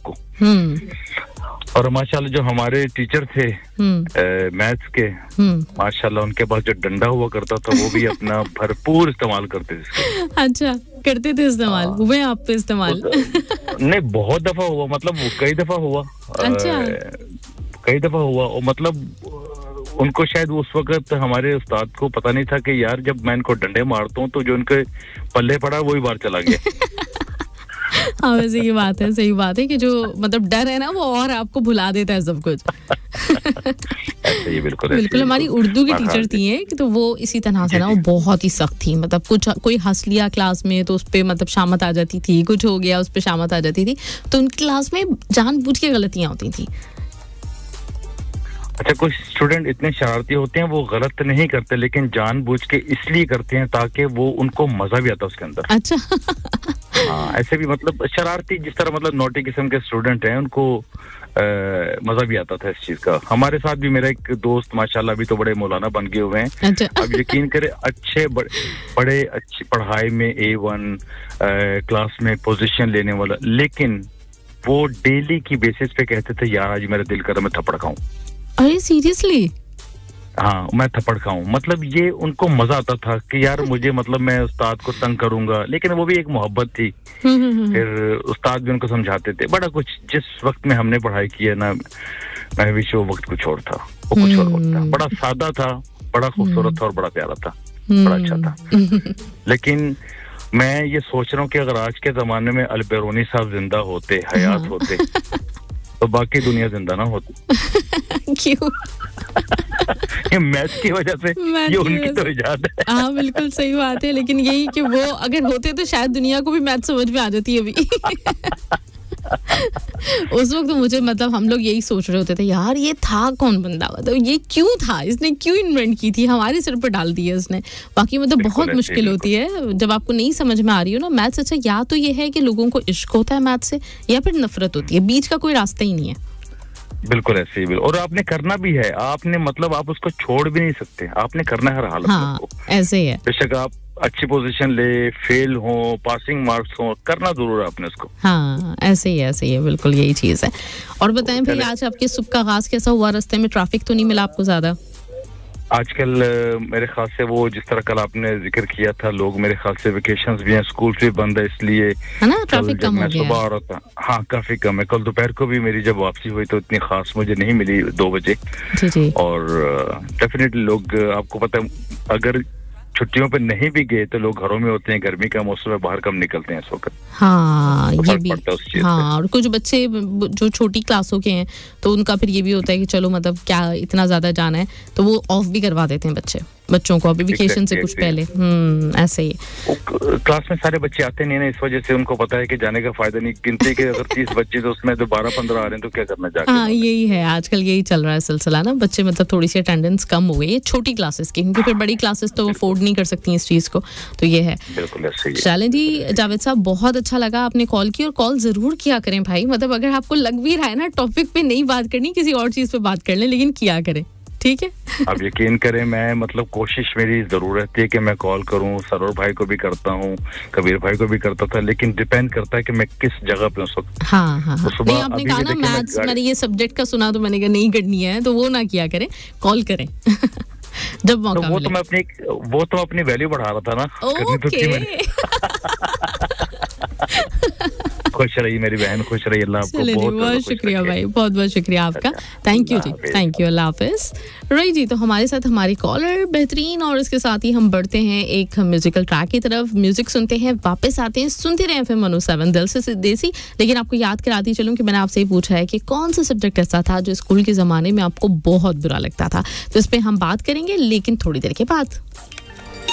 सबको। और माशाल्लाह जो हमारे टीचर थे मैथ्स के, माशाल्लाह उनके पास जो डंडा हुआ करता था वो भी अपना भरपूर इस्तेमाल करते थे। अच्छा, करते थे इस्तेमाल? हुए आप पे इस्तेमाल? नहीं, बहुत दफा हुआ, मतलब कई दफा हुआ। अच्छा, कई दफा हुआ। और मतलब उनको शायद उस वक्त हमारे उस्ताद को पता नहीं था कि यार जब मैं इनको डंडे मारता हूँ तो जो उनके पल्ले पड़ा वही बाहर चला गया। हाँ, वैसे ये बात है, सही बात है कि जो मतलब डर है ना वो और आपको भुला देता है सब कुछ। ऐसे ही बिल्कुल। हमारी उर्दू की टीचर थी कि तो वो इसी तरह से ना, वो बहुत ही सख्त थी। मतलब कुछ कोई हंस लिया क्लास में तो उस पे मतलब शामत आ जाती थी, कुछ हो गया उस पे शामत आ जाती थी। तो उनकी क्लास में जानबूझ के गलतियां होती थी। अच्छा, कुछ स्टूडेंट इतने शरारती होते हैं, वो गलत नहीं करते लेकिन जानबूझ के इसलिए करते हैं ताकि वो उनको मजा भी आता है उसके अंदर। अच्छा। हाँ, ऐसे भी मतलब शरारती, जिस तरह मतलब नोटी किस्म के स्टूडेंट हैं उनको मजा भी आता था इस चीज का। हमारे साथ भी मेरा एक दोस्त माशाल्लाह अभी तो बड़े मौलाना बन गए हुए हैं। अच्छा। अब यकीन करे, बड़े अच्छी पढ़ाई में A1 क्लास में पोजीशन लेने वाला, लेकिन वो डेली की बेसिस पे कहते थे यार आज मेरा दिल कर रहा मैं थप्पड़ खाऊं। अरे सीरियसली? हाँ, मैं थप्पड़ खाऊं। मतलब ये उनको मजा आता था कि यार मुझे मतलब मैं उस्ताद को तंग करूंगा, लेकिन वो भी एक मोहब्बत थी। फिर उस्ताद भी उनको समझाते थे बड़ा कुछ। जिस वक्त में हमने पढ़ाई की है ना, मैं विश वो वक्त कुछ और था, वो कुछ और वक्त था। बड़ा सादा था, बड़ा खूबसूरत था और बड़ा प्यारा था, बड़ा अच्छा था। लेकिन मैं ये सोच रहा हूँ कि अगर आज के जमाने में अलबेरूनी साहब जिंदा होते, हयात होते, तो बाकी दुनिया जिंदा ना होती। क्यों? ये मैथ की वजह से, ये उनकी तो इजाद है। हाँ, बिल्कुल सही बात है। लेकिन यही कि वो अगर होते तो शायद दुनिया को भी मैथ समझ में आ जाती है अभी। उस वक्त तो मुझे मतलब हम लोग यही सोच रहे होते थे यार ये था कौन बंदा, मतलब ये क्यों था, इसने क्यों इन्वेंट की थी, हमारे सिर पर डाल दी है इसने। बाकी मतलब बहुत मुश्किल होती है जब आपको नहीं समझ में आ रही हो ना मैथ्स। अच्छा, या तो ये है कि लोगों को इश्क होता है मैथ्स से, या फिर नफरत होती है, बीच का कोई रास्ता ही नहीं है। बिल्कुल ऐसे ही। और आपने करना भी है, आपने मतलब आप उसको छोड़ भी नहीं सकते, आपने करना है हर हालत में। हाँ, ऐसे ही है। बेशक आप अच्छी पोजीशन ले, फेल हो, पासिंग मार्क्स हो, करना जरूर है आपने उसको। हाँ, ऐसे ही है, बिल्कुल यही चीज है। और बताएं भाई, आज आपके सुबह का आगाज कैसा हुआ? रास्ते में ट्रैफिक तो नहीं मिला आपको ज्यादा? आजकल मेरे ख्याल से वो जिस तरह कल आपने जिक्र किया था, लोग मेरे ख्याल से वेकेशंस भी हैं, स्कूल भी बंद है, इसलिए है ना ट्रैफिक कम हो गया। सुबह आ रहा था, हाँ काफी कम है। कल दोपहर को भी मेरी जब वापसी हुई तो इतनी खास मुझे नहीं मिली 2 बजे। जी। और डेफिनेटली लोग, आपको पता है अगर छुट्टियों पे नहीं भी गए तो लोग घरों में होते हैं, गर्मी का मौसम है, बाहर कम निकलते हैं इस वक्त। हाँ, तो ये भी। हाँ, और कुछ बच्चे जो छोटी क्लासों के हैं तो उनका फिर ये भी होता है कि चलो मतलब क्या इतना ज्यादा जाना है, तो वो ऑफ भी करवा देते हैं बच्चों को अभी वेकेशन से कुछ पहले। ऐसे ही क्लास में सारे बच्चे आते नहीं ना, इस वजह से उनको पता है कि जाने का फायदा नहीं। गिनते के अगर 30 बच्चे तो उसमें तो 12-15 आ रहे हैं तो क्या करना जाके। हाँ, यही है आजकल, यही चल रहा है सिलसिला ना। बच्चे मतलब थोड़ी सी अटेंडेंस कम हो गई है छोटी क्लासेस की, क्योंकि फिर बड़ी क्लासेस तो अफोर्ड नहीं कर सकती इस चीज को, तो ये है। बिल्कुल ऐसे ही। चलें जी जावेद साहब, बहुत अच्छा लगा आपने कॉल की, और कॉल जरूर किया करें भाई। मतलब अगर आपको लग भी रहा है ना टॉपिक पे नहीं बात करनी, किसी और चीज पे बात कर लें, लेकिन किया करें, ठीक है? अब यकीन करें, मैं मतलब कोशिश मेरी जरूर रहती है कि मैं कॉल करूं, सरोर भाई को भी करता हूं, कबीर भाई को भी करता था, लेकिन डिपेंड करता है कि मैं किस जगह पे उस वक्त। हाँ। तो नहीं, आपने कहा ना मैथ्स, मैंने ये सब्जेक्ट का सुना तो मैंने कहा नहीं करनी है, तो वो ना किया करें, कॉल करें। जब मौका तो वो तो अपनी वैल्यू बढ़ा रहा था ना। ओके। खुश रही मेरी बहन, खुश रही। अल्लाह आपको बहुत शुक्रिया भाई, बहुत बहुत शुक्रिया आपका। Thank you ji, thank you, Allah Hafiz. Right जी, तो हमारे साथ हमारी कॉलर बेहतरीन, और इसके साथ ही हम बढ़ते हैं एक म्यूजिकल ट्रैक की तरफ। म्यूजिक सुनते हैं, वापस आते हैं, सुनते रहे FM 107 दिल से देसी। लेकिन आपको याद कराती चलूं कि मैंने आपसे ही पूछा है कि कौन सा सब्जेक्ट ऐसा था जो स्कूल के जमाने में आपको बहुत बुरा लगता था, तो इस पे हम बात करेंगे लेकिन थोड़ी देर के बाद।